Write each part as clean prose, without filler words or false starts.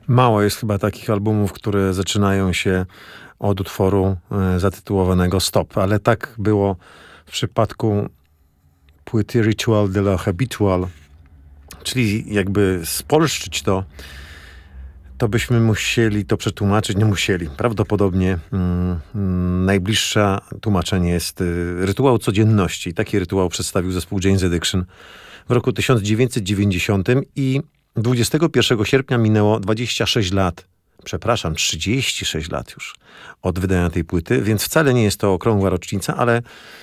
Mało jest chyba takich albumów, które zaczynają się od utworu zatytułowanego Stop, ale tak było w przypadku płyty Ritual de la Habitual, czyli jakby spolszczyć to byśmy musieli to przetłumaczyć, nie musieli. Prawdopodobnie najbliższe tłumaczenie jest rytuał codzienności. Taki rytuał przedstawił zespół Jane's Addiction w roku 1990 i 21 sierpnia minęło 26 lat. Przepraszam, 36 lat już od wydania tej płyty, więc wcale nie jest to okrągła rocznica, ale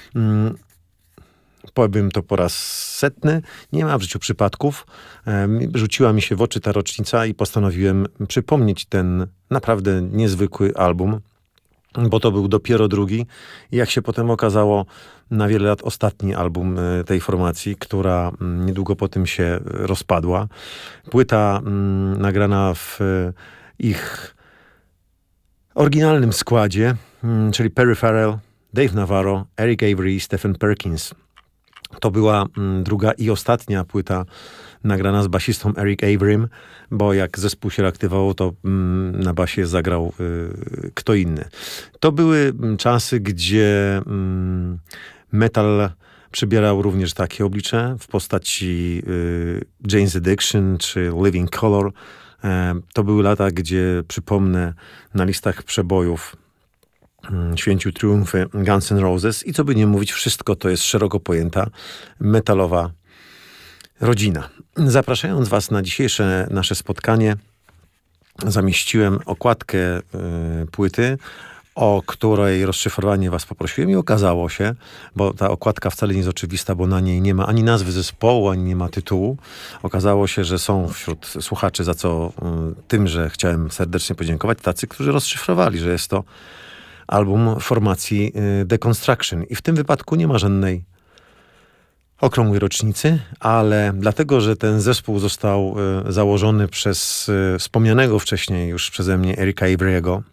powiem to po raz setny. Nie ma w życiu przypadków. Rzuciła mi się w oczy ta rocznica i postanowiłem przypomnieć ten naprawdę niezwykły album, bo to był dopiero drugi i jak się potem okazało, na wiele lat ostatni album tej formacji, która niedługo po tym się rozpadła. Płyta nagrana w ich oryginalnym składzie, czyli Perry Farrell, Dave Navarro, Eric Avery i Stephen Perkins. To była druga i ostatnia płyta nagrana z basistą Eric Averym, bo jak zespół się reaktywował, to na basie zagrał kto inny. To były czasy, gdzie metal przybierał również takie oblicze w postaci Jane's Addiction czy Living Colour. To były lata, gdzie, przypomnę, na listach przebojów święcił triumfy Guns N' Roses i co by nie mówić, wszystko to jest szeroko pojęta metalowa rodzina. Zapraszając was na dzisiejsze nasze spotkanie, zamieściłem okładkę płyty, o której rozszyfrowanie was poprosiłem i okazało się, bo ta okładka wcale nie jest oczywista, bo na niej nie ma ani nazwy zespołu, ani nie ma tytułu. Okazało się, że są wśród słuchaczy, za co tymże chciałem serdecznie podziękować, tacy, którzy rozszyfrowali, że jest to album formacji Deconstruction. I w tym wypadku nie ma żadnej okrągłej rocznicy, ale dlatego, że ten zespół został założony przez wspomnianego wcześniej już przeze mnie Erika Avery'ego,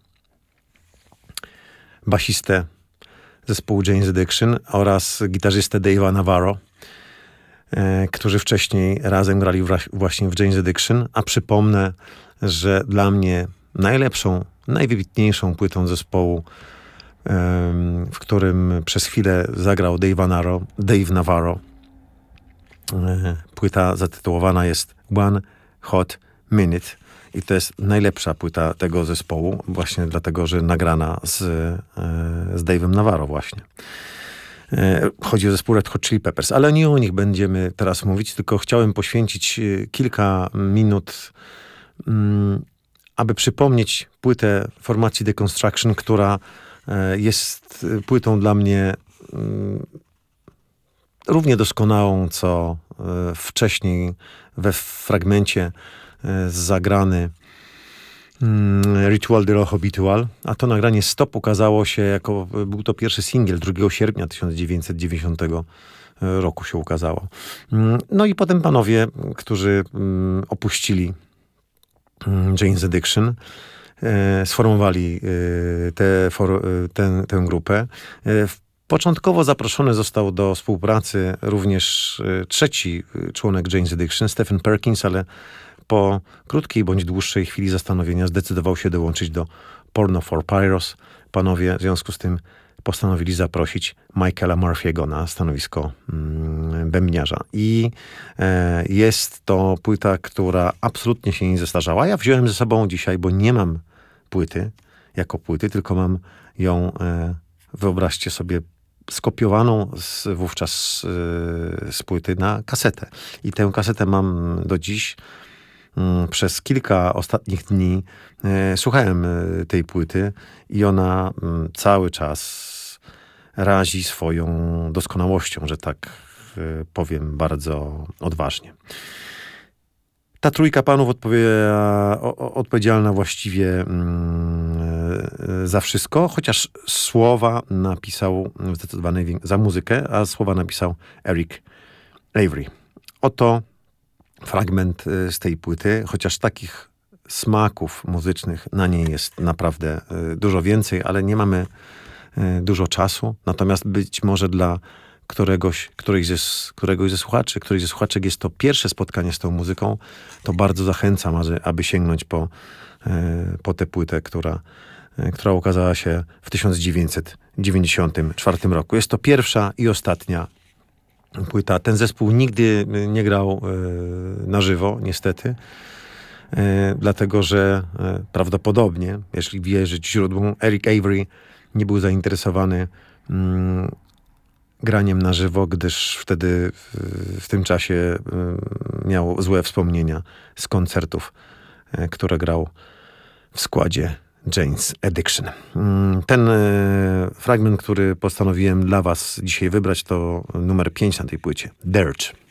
basistę zespołu Jane's Addiction oraz gitarzystę Dave'a Navarro, którzy wcześniej razem grali właśnie w Jane's Addiction, a przypomnę, że dla mnie najlepszą, najwybitniejszą płytą zespołu, w którym przez chwilę zagrał Dave Navarro. Płyta zatytułowana jest One Hot Minute i to jest najlepsza płyta tego zespołu, właśnie dlatego, że nagrana z Dave'em Navarro właśnie. Chodzi o zespół Red Hot Chili Peppers, ale nie o nich będziemy teraz mówić, tylko chciałem poświęcić kilka minut, aby przypomnieć płytę formacji Deconstruction, która jest płytą dla mnie równie doskonałą, co wcześniej we fragmencie zagrany Ritual de la Habitual, a to nagranie Stop ukazało się był to pierwszy singiel 2 sierpnia 1990 roku się ukazało. No i potem panowie, którzy opuścili Jane's Addiction, sformowali tę grupę. Początkowo zaproszony został do współpracy również trzeci członek Jane's Addiction, Stephen Perkins, ale po krótkiej bądź dłuższej chwili zastanowienia zdecydował się dołączyć do Porno for Pyros. Panowie w związku z tym postanowili zaprosić Michaela Murphy'ego na stanowisko bębniarza. I jest to płyta, która absolutnie się nie zestarzała. Ja wziąłem ze sobą dzisiaj, bo nie mam płyty jako płyty, tylko mam ją, wyobraźcie sobie, skopiowaną wówczas z płyty na kasetę. I tę kasetę mam do dziś. Przez kilka ostatnich dni słuchałem tej płyty i ona cały czas razi swoją doskonałością, że tak powiem bardzo odważnie. Ta trójka panów odpowiedzialna właściwie za wszystko, chociaż słowa napisał zdecydowanie za muzykę, a słowa napisał Eric Avery. Oto fragment z tej płyty, chociaż takich smaków muzycznych na niej jest naprawdę dużo więcej, ale nie mamy dużo czasu. Natomiast być może dla któregoś ze słuchaczek jest to pierwsze spotkanie z tą muzyką, to bardzo zachęcam, aby sięgnąć po tę płytę, która ukazała się w 1994 roku. Jest to pierwsza i ostatnia płyta. Ten zespół nigdy nie grał na żywo, niestety, dlatego że prawdopodobnie, jeśli wierzyć źródłom, Eric Avery nie był zainteresowany graniem na żywo, gdyż wtedy w tym czasie miał złe wspomnienia z koncertów, które grał w składzie Jane's Addiction. Ten fragment, który postanowiłem dla was dzisiaj wybrać, to numer 5 na tej płycie. Dirge.